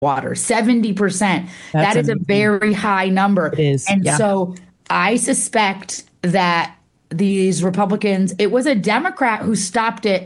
water, 70%. That's That is a amazing. very high number. It is. And Yeah. so I suspect that these Republicans, it was a Democrat who stopped it,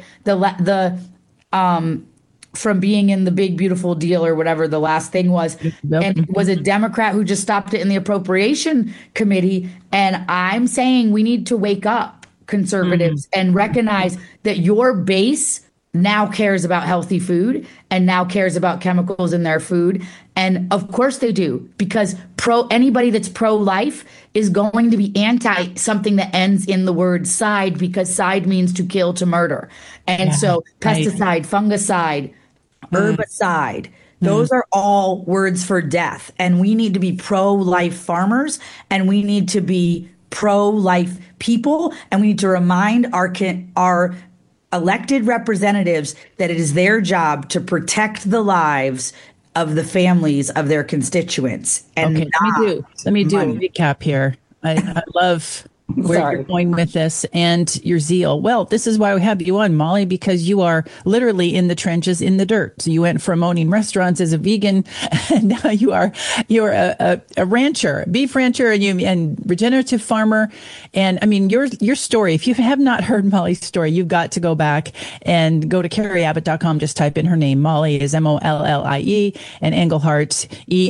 from being in the big beautiful deal or whatever the last thing was. Yep. And it was a Democrat who just stopped it in the appropriation committee. And I'm saying we need to wake up, Mhm. conservatives, and recognize that your base now cares about healthy food and now cares about chemicals in their food. And of course they do, because anybody that's pro-life is going to be anti something that ends in the word side, because side means to kill, to murder. And Yeah. so Right. pesticide, fungicide, Mm, herbicide, mm. those are all words for death. And we need to be pro-life farmers, and we need to be pro-life people, and we need to remind our elected representatives that it is their job to protect the lives of the families of their constituents and Okay, let me not do a money. recap here. I love where you're Sorry. going with this and your zeal. Well, this is why we have you on, Molly, because you are literally in the trenches, in the dirt. So you went from owning restaurants as a vegan, and now you're a rancher, beef rancher, and regenerative farmer. And I mean, your story. If you have not heard Molly's story, you've got to go back and go to CarrieAbbott.com. Just type in her name. Molly is Mollie, and Engelhart,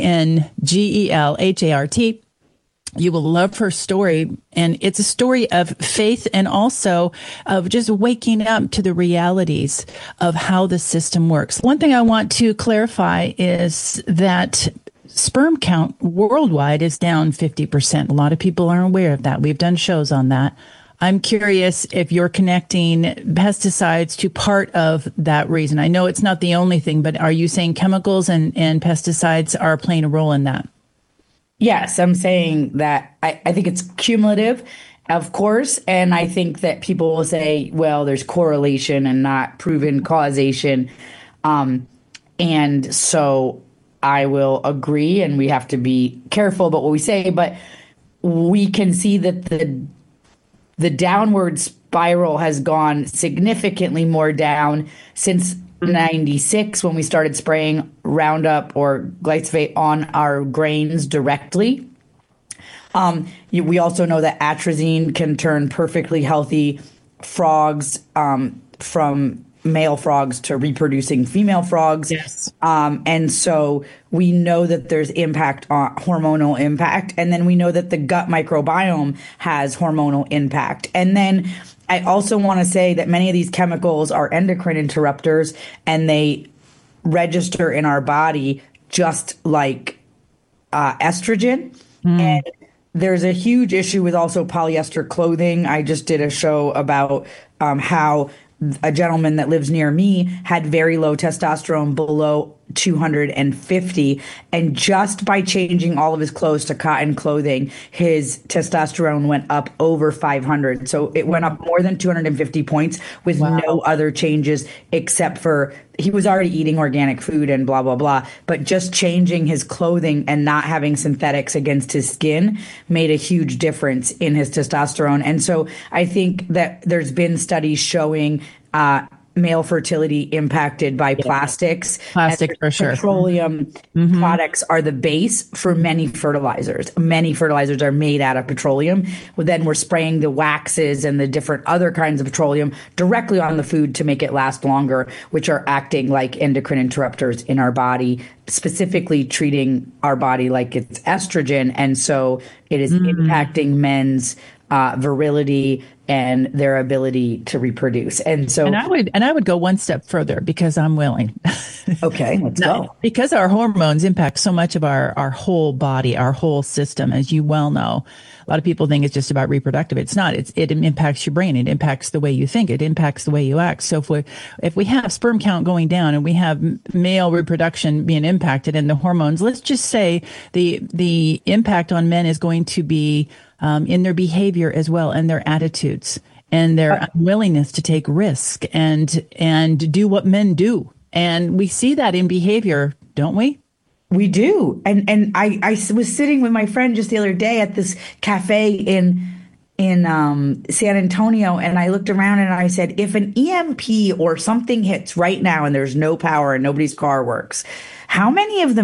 Engelhart. You will love her story. And it's a story of faith and also of just waking up to the realities of how the system works. One thing I want to clarify is that sperm count worldwide is down 50%. A lot of people aren't aware of that. We've done shows on that. I'm curious if you're connecting pesticides to part of that reason. I know it's not the only thing, but are you saying chemicals and pesticides are playing a role in that? Yes, I'm saying that I think it's cumulative, of course. And I think that people will say, well, there's correlation and not proven causation. Um, and so I will agree, and we have to be careful about what we say, but we can see that the downward spiral has gone significantly more down since 96, when we started spraying Roundup or glyphosate on our grains directly. We also know that atrazine can turn perfectly healthy frogs, from male frogs to reproducing female frogs. Yes. And so we know that there's impact on hormonal impact. And then we know that the gut microbiome has hormonal impact. And then I also want to say that many of these chemicals are endocrine interrupters, and they register in our body just like estrogen. And there's a huge issue with also polyester clothing. I just did a show about how a gentleman that lives near me had very low testosterone, below 250, and just by changing all of his clothes to cotton clothing, his testosterone went up over 500. So it went up more than 250 points with no other changes, except for he was already eating organic food and blah blah blah, but just changing his clothing and not having synthetics against his skin made a huge difference in his testosterone. And so I think that there's been studies showing male fertility impacted by plastics. Plastic for sure. Petroleum products are the base for many fertilizers. Many fertilizers are made out of petroleum. Well, then we're spraying the waxes and the different other kinds of petroleum directly on the food to make it last longer, which are acting like endocrine interrupters in our body, specifically treating our body like it's estrogen. And so it is impacting men's virility and their ability to reproduce. And so, And I would go one step further, because I'm willing. okay, let's go. Because our hormones impact so much of our whole body, our whole system, as you well know. A lot of people think it's just about reproductive. It's not. It impacts your brain. It impacts the way you think. It impacts the way you act. So if we have sperm count going down and we have male reproduction being impacted and the hormones, let's just say the impact on men is going to be in their behavior as well, and their attitudes and their willingness to take risk and do what men do. And we see that in behavior, don't we? We do. And I was sitting with my friend just the other day at this cafe in San Antonio, and I looked around and I said, if an EMP or something hits right now and there's no power and nobody's car works, how many of the